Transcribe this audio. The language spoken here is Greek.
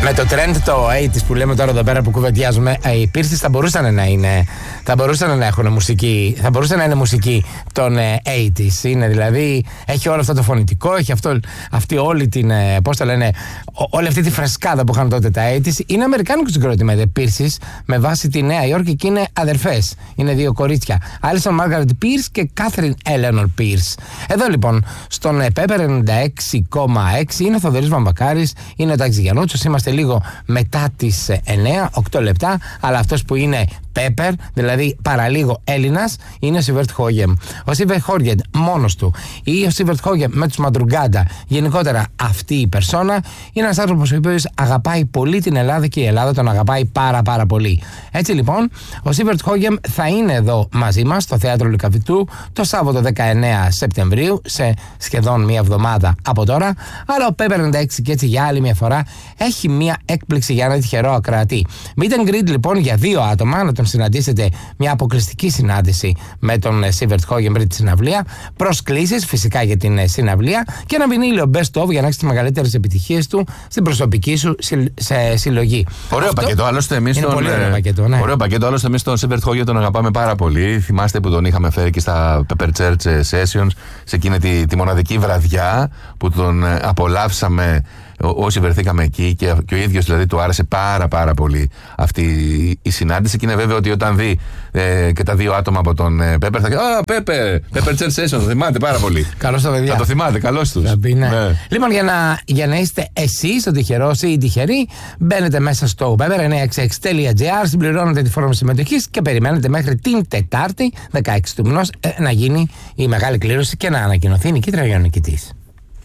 Με το trend το 80's που λέμε τώρα εδώ πέρα που κουβεντιάζουμε, οι Pierces θα μπορούσαν να έχουν μουσική, θα μπορούσαν να είναι μουσική των 80's. Είναι δηλαδή, έχει όλο αυτό το φωνητικό, έχει αυτή όλη την, πώς το λένε, όλη αυτή τη φρεσκάδα που είχαν τότε τα 80's. Είναι αμερικάνικο συγκρότημα, οι Pierces, με βάση τη Νέα Υόρκη και είναι αδερφές. Είναι δύο κορίτσια. Alison Margaret Pierce και Catherine Eleanor Pierce. Εδώ λοιπόν, στον Pepper 96,6 είναι ο Θοδωρής Βαμβακάρης, είναι ο Τάκης Γιαννούτσος. Είμαστε λίγο μετά τις 9, 8 λεπτά, αλλά αυτός που είναι Pepper, δηλαδή παραλίγο Έλληνας, είναι ο Σίβερτ Χόγεμ. Ο Σίβερτ Χόγεμ μόνος του ή ο Σίβερτ Χόγεμ με τους Μαντρουγκάντα, γενικότερα αυτή η περσόνα, είναι ένας άνθρωπος ο οποίος αγαπάει πολύ την Ελλάδα και η Ελλάδα τον αγαπάει πάρα πολύ. Έτσι λοιπόν, ο Σίβερτ Χόγεμ θα είναι εδώ μαζί μας στο Θέατρο Λυκαβητού το Σάββατο 19 Σεπτεμβρίου, σε σχεδόν μία εβδομάδα από τώρα. Αλλά ο Pepper 96 και έτσι για άλλη μια φορά έχει μία έκπληξη για ένα τυχερό ακροατή. Meet and greet λοιπόν για 2 άτομα, να τον συναντήσετε, μια αποκλειστική συνάντηση με τον Σίβερτ Χόγεμ πριν τη συναυλία. Προσκλήσεις φυσικά για την συναυλία και ένα βινίλιο best of για να έχεις τις μεγαλύτερες επιτυχίες του στην προσωπική σου συλλογή. Ωραίο πακέτο, άλλωστε εμείς τον Σίβερτ Χόγεμ τον αγαπάμε πάρα πολύ. Θυμάστε που τον είχαμε φέρει και στα Pepper Church Sessions, σε εκείνη τη μοναδική βραδιά που τον απολαύσαμε όσοι βρεθήκαμε εκεί, και ο ίδιος δηλαδή του άρεσε πάρα πολύ αυτή η συνάντηση. Και είναι βέβαιο ότι όταν δει και τα 2 άτομα από τον Pepper θα πει Pepper Church Sessions, το θυμάται πάρα πολύ. Καλώς τα παιδιά. Θα το θυμάται, καλώς τους. Ναι. Λοιπόν, για να είστε εσείς ο τυχερός ή η τυχερή, μπαίνετε μέσα στο pepper966.gr, συμπληρώνετε τη φόρμα συμμετοχής και περιμένετε μέχρι την Τετάρτη 16 του μηνός να γίνει η μεγάλη κλήρωση και να ανακοινωθεί η νικήτρια ή ο νικητής.